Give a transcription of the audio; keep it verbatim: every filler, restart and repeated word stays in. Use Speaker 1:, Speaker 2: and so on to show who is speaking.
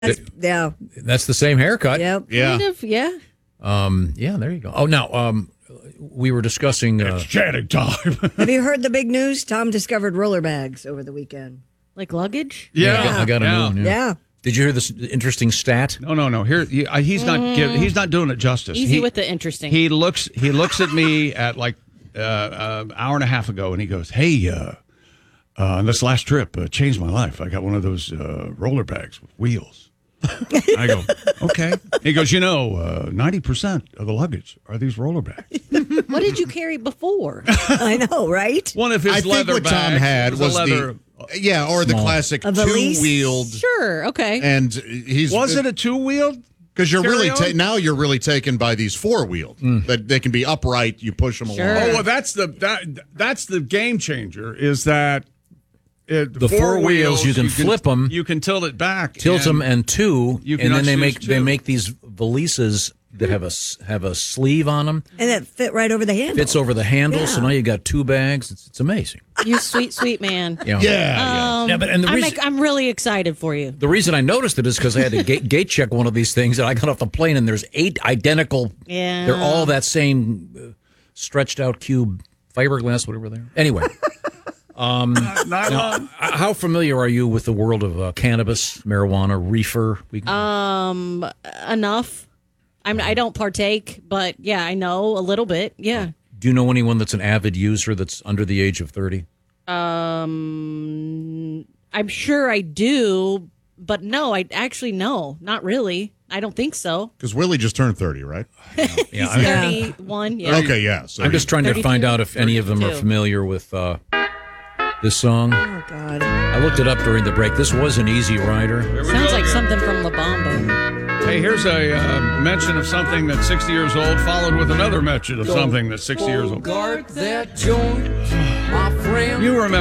Speaker 1: That's, yeah.
Speaker 2: That's the same haircut.
Speaker 1: Yep.
Speaker 3: Yeah.
Speaker 4: Kind of, yeah.
Speaker 2: Um, yeah, there you go. Oh, now, um, we were discussing... Uh,
Speaker 3: It's chatting time.
Speaker 1: Have you heard the big news? Tom discovered roller bags over the weekend.
Speaker 4: Like luggage?
Speaker 2: yeah, I got, I got a
Speaker 3: yeah.
Speaker 2: new one. Yeah.
Speaker 1: Yeah.
Speaker 2: Did you hear this interesting stat?
Speaker 3: No, no, no. Here, he- uh, he's not. Give, he's not doing it justice.
Speaker 4: Easy
Speaker 3: He-
Speaker 4: with the interesting.
Speaker 3: He looks. He looks at me at like uh, uh, hour and a half ago, and he goes, "Hey, uh, uh, this last trip uh, changed my life. I got one of those uh, roller bags with wheels." I go, "Okay." He goes, "You know, uh, ninety percent of the luggage are these roller bags."
Speaker 4: What did you carry before?
Speaker 1: I know, right?
Speaker 3: One of his
Speaker 5: I think
Speaker 3: leather
Speaker 5: what Tom
Speaker 3: bags
Speaker 5: had
Speaker 3: was,
Speaker 5: was
Speaker 3: a leather.
Speaker 5: the yeah, or the
Speaker 2: Small.
Speaker 5: classic
Speaker 1: A valise?
Speaker 5: two-wheeled.
Speaker 4: Sure, okay.
Speaker 5: And he's
Speaker 3: Was it a two-wheeled?
Speaker 5: because you're really ta-
Speaker 3: carry-on?
Speaker 5: now you're really taken by these four-wheeled that they can be upright. You push them
Speaker 4: Sure.
Speaker 5: along.
Speaker 3: Oh, well, that's the that that's the game changer. Is that it,
Speaker 2: The four wheels, you can flip 'em.
Speaker 3: You can tilt it back,
Speaker 2: Tilt them and two,
Speaker 3: You
Speaker 2: and
Speaker 3: cannot
Speaker 2: then they
Speaker 3: choose
Speaker 2: make they
Speaker 3: two.
Speaker 2: make these valises that have a s- have a sleeve on them.
Speaker 1: And it fit right over the handle.
Speaker 2: Fits over the handle, so
Speaker 1: Yeah.
Speaker 2: now you got two bags. It's, it's amazing.
Speaker 4: You sweet, sweet man.
Speaker 2: You know?
Speaker 5: yeah,
Speaker 4: Um,
Speaker 2: Yeah, but- and the
Speaker 4: I'm,
Speaker 2: reason-
Speaker 4: like, I'm really excited for you.
Speaker 2: The reason I noticed it is because I had to gate, gate check one of these things, and I got off the plane, and there's eight identical.
Speaker 4: Yeah.
Speaker 2: They're all that same uh, stretched out cube fiberglass, whatever they are. Anyway,
Speaker 3: nylon.
Speaker 2: uh, how familiar are you with the world of uh, cannabis, marijuana, reefer? We,
Speaker 4: Um, enough. I'm. I don't partake, but yeah, I know a little bit. Yeah.
Speaker 2: do you know anyone that's an avid user that's under the age of thirty?
Speaker 4: Um, I'm sure I do, but no, I actually no, not really. I don't think so.
Speaker 5: because Willie just turned thirty, right?
Speaker 2: Yeah,
Speaker 4: He's
Speaker 2: I'm,
Speaker 4: thirty-one. Yeah.
Speaker 5: Okay, yeah. So
Speaker 2: I'm just trying to
Speaker 4: thirty-two?
Speaker 2: find out if any of them are
Speaker 4: thirty-two.
Speaker 2: familiar with uh, this song.
Speaker 1: Oh, God.
Speaker 2: I looked it up during the break. This was an Easy Rider.
Speaker 3: Here we
Speaker 4: Sounds
Speaker 3: go
Speaker 4: like
Speaker 3: again.
Speaker 4: something from La Bamba.
Speaker 3: Hey, here's a uh, mention of something that's sixty years old, followed with another mention of something that's sixty years old.
Speaker 2: Guard that joint, my friend.
Speaker 3: You remember.